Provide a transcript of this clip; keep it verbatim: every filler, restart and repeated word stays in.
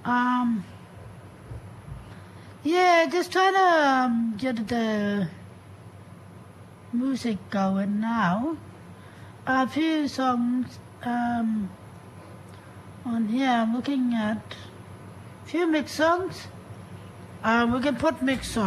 Um, yeah, just trying to um, get the music going now. A few songs um, on here. I'm looking at a few mix songs. Uh, we can put mix songs.